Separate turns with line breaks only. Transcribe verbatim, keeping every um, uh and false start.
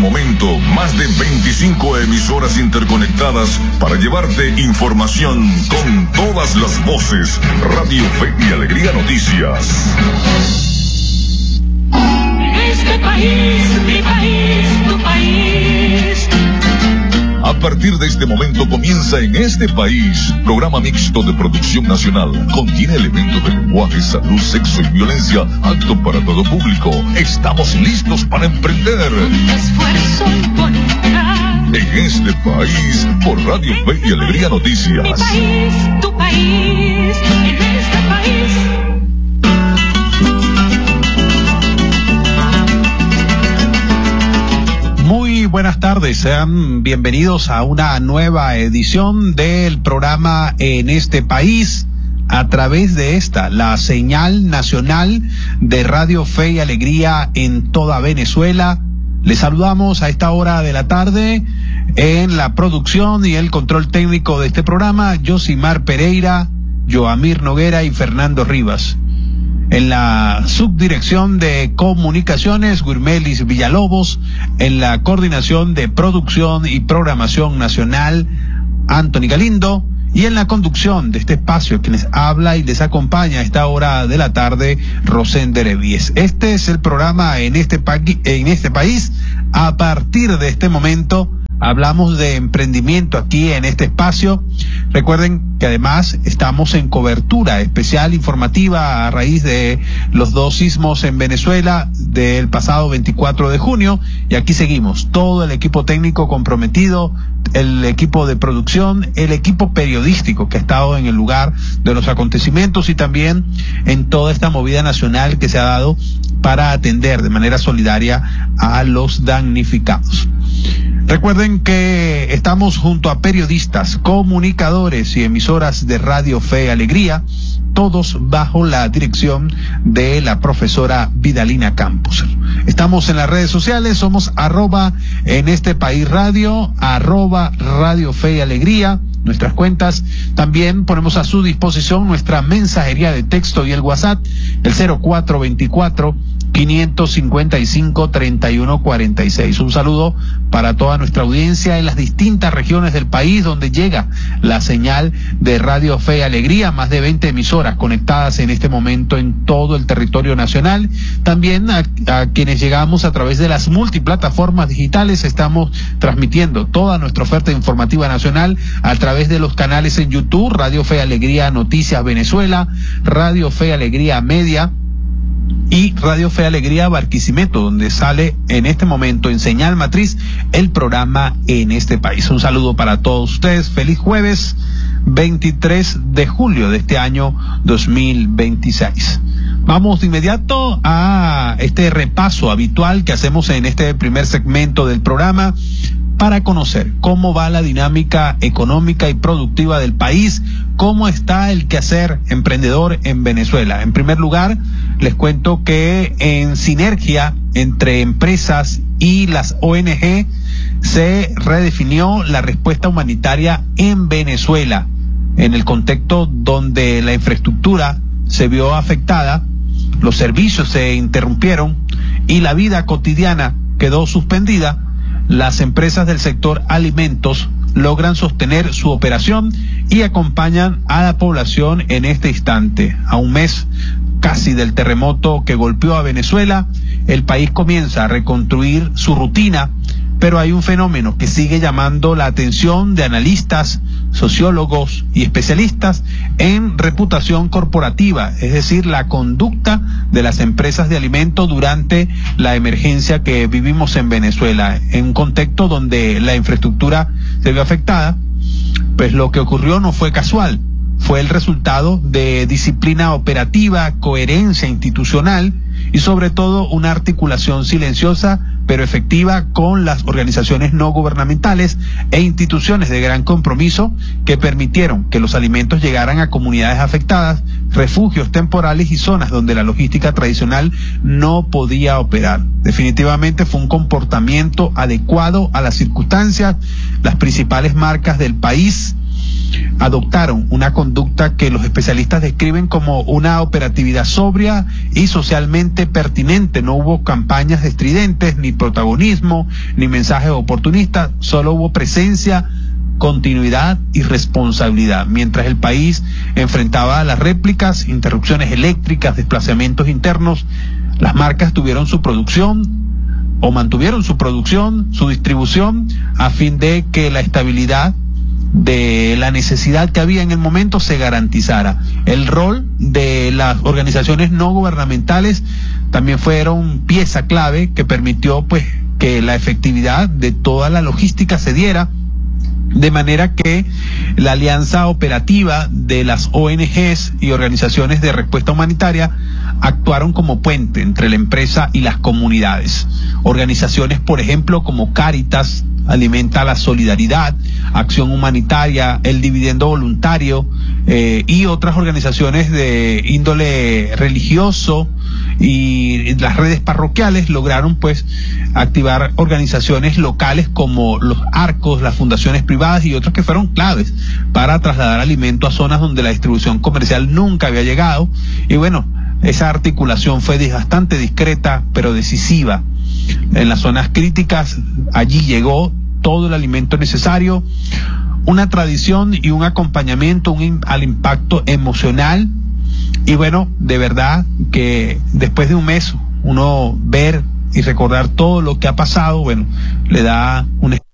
momento más de veinticinco emisoras interconectadas para llevarte información con todas las voces. Radio Fe y Alegría Noticias.
Este país, mi país, tu país.
A partir de este momento comienza En Este País, programa mixto de producción nacional. Contiene elementos de lenguaje, salud, sexo y violencia, apto para todo público. Estamos listos para emprender.
Con esfuerzo y voluntad.
En Este País, por Radio Fe y Alegría Noticias.
Mi país, tu país, en este país.
Muy buenas tardes, sean bienvenidos a una nueva edición del programa En Este País, a través de esta, la señal nacional de Radio Fe y Alegría en toda Venezuela. Les saludamos a esta hora de la tarde en la producción y el control técnico de este programa, Yosimar Pereira, Joamir Noguera y Fernando Rivas. En la subdirección de comunicaciones, Guirmelis Villalobos. En la coordinación de producción y programación nacional, Anthony Galindo. Y en la conducción de este espacio, quienes habla y les acompaña a esta hora de la tarde, Rosender Evies. Este es el programa en este, pa en este país. A partir de este momento, hablamos de emprendimiento aquí en este espacio. Recuerden que además estamos en cobertura especial informativa a raíz de los dos sismos en Venezuela del pasado veinticuatro de junio. Y aquí seguimos, todo el equipo técnico comprometido, el equipo de producción, el equipo periodístico que ha estado en el lugar de los acontecimientos y también en toda esta movida nacional que se ha dado para atender de manera solidaria a los damnificados. Recuerden que estamos junto a periodistas, comunicadores y emisoras de Radio Fe y Alegría, todos bajo la dirección de la profesora Vidalina Campos. Estamos en las redes sociales, somos arroba en este país radio, arroba Radio Fe y Alegría, nuestras cuentas. También ponemos a su disposición nuestra mensajería de texto y el WhatsApp, el cero cuatro veinticuatro, quinientos cincuenta y cinco, treinta y uno cuarenta y seis. Un saludo para toda nuestra audiencia en las distintas regiones del país donde llega la señal de Radio Fe y Alegría, más de veinte emisoras conectadas en este momento en todo el territorio nacional. También a, a quienes llegamos a través de las multiplataformas digitales, estamos transmitiendo toda nuestra oferta informativa nacional a través de los canales en YouTube, Radio Fe y Alegría Noticias Venezuela, Radio Fe y Alegría Media y Radio Fe y Alegría Barquisimeto, donde sale en este momento en señal matriz el programa En Este País. Un saludo para todos ustedes, feliz jueves veintitrés de julio de este año dos mil veintiséis. Vamos de inmediato a este repaso habitual que hacemos en este primer segmento del programa para conocer cómo va la dinámica económica y productiva del país, cómo está el quehacer emprendedor en Venezuela. En primer lugar, les cuento que en sinergia entre empresas y las O N G se redefinió la respuesta humanitaria en Venezuela, en el contexto donde la infraestructura se vio afectada, los servicios se interrumpieron y la vida cotidiana quedó suspendida. Las empresas del sector alimentos logran sostener su operación y acompañan a la población en este instante. A un mes casi del terremoto que golpeó a Venezuela, el país comienza a reconstruir su rutina, pero hay un fenómeno que sigue llamando la atención de analistas, sociólogos y especialistas en reputación corporativa, es decir, la conducta de las empresas de alimentos durante la emergencia que vivimos en Venezuela, en un contexto donde la infraestructura se vio afectada. Pues lo que ocurrió no fue casual, fue el resultado de disciplina operativa, coherencia institucional y sobre todo una articulación silenciosa pero efectiva con las organizaciones no gubernamentales e instituciones de gran compromiso que permitieron que los alimentos llegaran a comunidades afectadas, refugios temporales y zonas donde la logística tradicional no podía operar. Definitivamente fue un comportamiento adecuado a las circunstancias. Las principales marcas del país adoptaron una conducta que los especialistas describen como una operatividad sobria y socialmente pertinente. No hubo campañas estridentes, ni protagonismo, ni mensajes oportunistas, solo hubo presencia, continuidad y responsabilidad. Mientras el país enfrentaba las réplicas, interrupciones eléctricas, desplazamientos internos, las marcas tuvieron su producción o mantuvieron su producción, su distribución, a fin de que la estabilidad de la necesidad que había en el momento se garantizara. El rol de las organizaciones no gubernamentales también fueron pieza clave que permitió pues que la efectividad de toda la logística se diera, de manera que la alianza operativa de las O N Ges y organizaciones de respuesta humanitaria actuaron como puente entre la empresa y las comunidades. Organizaciones, por ejemplo, como Cáritas, Alimenta la Solidaridad, Acción Humanitaria, El Dividendo Voluntario, eh, y otras organizaciones de índole religioso y las redes parroquiales lograron pues activar organizaciones locales como los Arcos, las fundaciones privadas y otras que fueron claves para trasladar alimento a zonas donde la distribución comercial nunca había llegado. Y bueno, esa articulación fue bastante discreta pero decisiva. En las zonas críticas allí llegó todo el alimento necesario, una tradición y un acompañamiento un, al impacto emocional. Y bueno, de verdad que después de un mes uno ver y recordar todo lo que ha pasado, bueno, le da un